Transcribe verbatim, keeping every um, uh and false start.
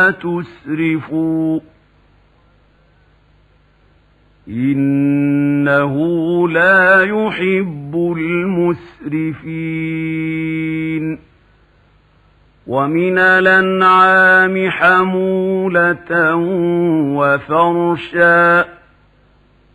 تسرفوا إنه لا يحب المسرفين. ومن الأنعام حمولة وفرشا